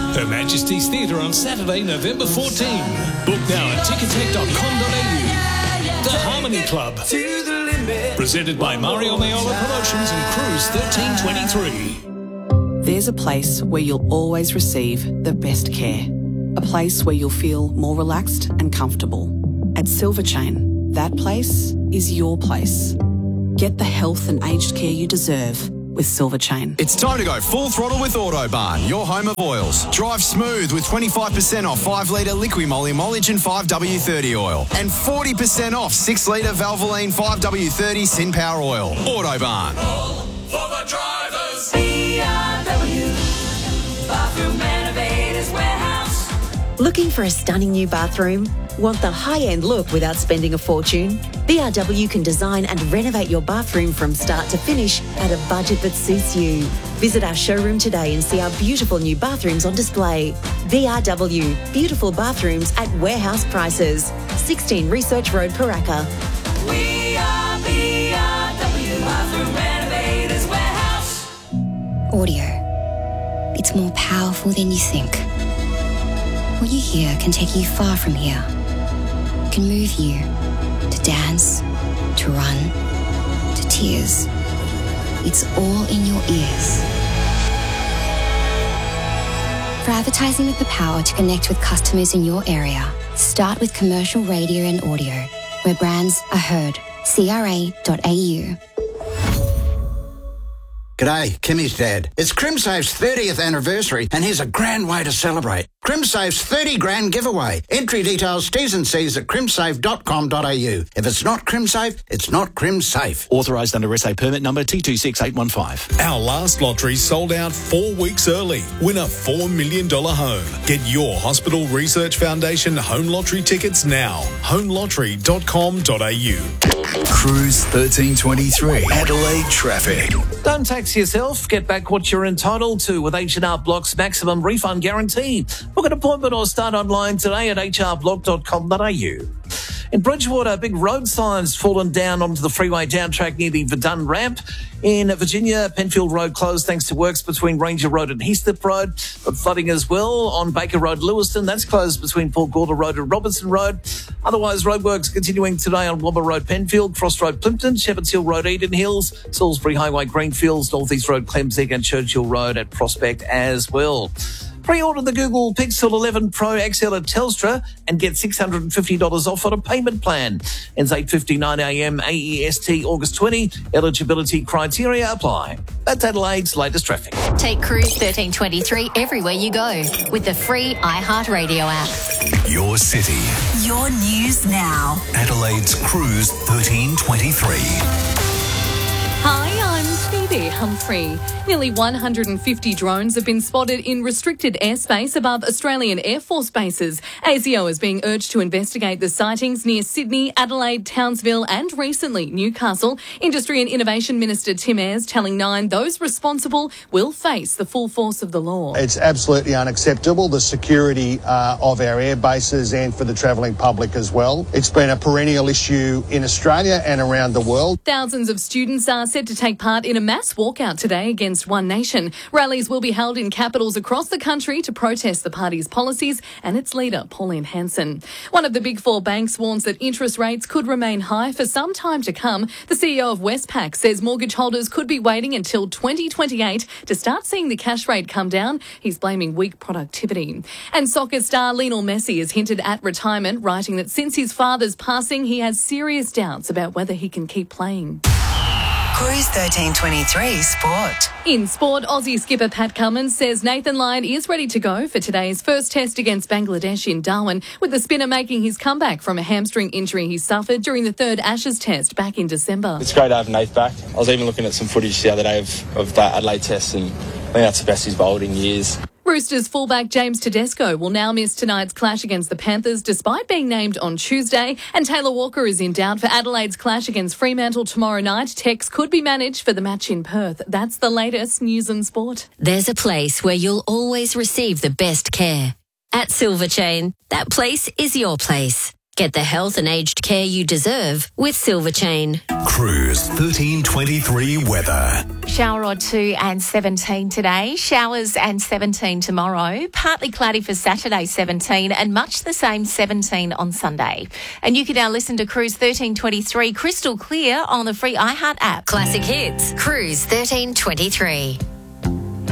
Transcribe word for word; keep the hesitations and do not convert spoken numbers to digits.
Her Majesty's Theatre on Saturday, November fourteenth. Book now at ticketek dot com dot a u. The Harmony Club. Presented by Mario Mayola Promotions and Cruise thirteen twenty-three. There's a place where you'll always receive the best care. A place where you'll feel more relaxed and comfortable. At Silver Chain, that place is your place. Get the health and aged care you deserve with Silver Chain. It's time to go full throttle with Autobarn, your home of oils. Drive smooth with twenty-five percent off five litre Liqui-Moly Molygen five W thirty oil and forty percent off six litre Valvoline five W thirty Sin Power oil. Autobarn. All for the drivers. B R W, Bathroom Renovators Warehouse. Looking for a stunning new bathroom? Want the high-end look without spending a fortune? B R W can design and renovate your bathroom from start to finish at a budget that suits you. Visit our showroom today and see our beautiful new bathrooms on display. B R W, beautiful bathrooms at warehouse prices. sixteen Research Road, Paraka. We are B R W, Bathroom Renovators Warehouse. Audio. It's more powerful than you think. What you hear can take you far from here. Can move you to dance, to run, to tears. It's all in your ears. For advertising with the power to connect with customers in your area, start with commercial radio and audio, where brands are heard. C R A dot A U. G'day, Kimmy's dad. It's CrimSafe's thirtieth anniversary, and here's a grand way to celebrate. CrimSafe's thirty grand giveaway. Entry details, T's and C's at crimsafe dot com dot a u. If it's not CrimSafe, it's not CrimSafe. Authorised under S A permit number T two six eight one five. Our last lottery sold out four weeks early. Win a four million dollars home. Get your Hospital Research Foundation home lottery tickets now. home lottery dot com dot a u. Cruise thirteen twenty-three. Adelaide traffic. Don't tax yourself. Get back what you're entitled to with H and R Block's maximum refund guarantee. Book an appointment or start online today at h r block dot com dot a u. In Bridgewater, big road signs fallen down onto the freeway down track near the Verdun ramp. In Virginia, Penfield Road closed thanks to works between Ranger Road and Heathcliff Road. But flooding as well on Baker Road, Lewiston. That's closed between Port Gorda Road and Robertson Road. Otherwise, roadworks continuing today on Wobber Road, Penfield, Cross Road, Plimpton, Shepherds Hill Road, Eden Hills, Salisbury Highway, Greenfields, North East Road, Clemsig and Churchill Road at Prospect as well. Pre-order the Google Pixel eleven Pro X L at Telstra and get six hundred fifty dollars off on a payment plan. Ends eight fifty-nine a m A E S T August twentieth. Eligibility criteria apply. That's Adelaide's latest traffic. Take Cruise thirteen twenty-three everywhere you go with the free iHeartRadio app. Your city. Your news now. Adelaide's Cruise thirteen twenty-three. Hi, I'm Phoebe Humphrey. Nearly one hundred fifty drones have been spotted in restricted airspace above Australian Air Force bases. A S I O is being urged to investigate the sightings near Sydney, Adelaide, Townsville and recently Newcastle. Industry and Innovation Minister Tim Ayres telling Nine those responsible will face the full force of the law. It's absolutely unacceptable, the security uh, of our air bases and for the travelling public as well. It's been a perennial issue in Australia and around the world. Thousands of students are set to take part in a mass walkout today against One Nation. Rallies will be held in capitals across the country to protest the party's policies and its leader, Pauline Hanson. One of the big four banks warns that interest rates could remain high for some time to come. The C E O of Westpac says mortgage holders could be waiting until twenty twenty-eight to start seeing the cash rate come down. He's blaming weak productivity. And soccer star Lionel Messi has hinted at retirement, writing that since his father's passing, he has serious doubts about whether he can keep playing. Cruise thirteen twenty-three Sport. In sport, Aussie skipper Pat Cummins says Nathan Lyon is ready to go for today's first test against Bangladesh in Darwin, with the spinner making his comeback from a hamstring injury he suffered during the third Ashes test back in December. It's great to have Nath back. I was even looking at some footage the other day of, of that Adelaide test, and I think that's the best he's bowled in years. Roosters fullback James Tedesco will now miss tonight's clash against the Panthers despite being named on Tuesday, and Taylor Walker is in doubt for Adelaide's clash against Fremantle tomorrow night. Tex could be managed for the match in Perth. That's the latest news and sport. There's a place where you'll always receive the best care. At Silver Chain, that place is your place. Get the health and aged care you deserve with Silver Chain. Cruise thirteen twenty-three weather. Shower or two and seventeen today. Showers and seventeen tomorrow. Partly cloudy for Saturday, seventeen, and much the same, seventeen on Sunday. And you can now listen to Cruise thirteen twenty-three crystal clear on the free iHeart app. Classic hits. Cruise thirteen twenty-three.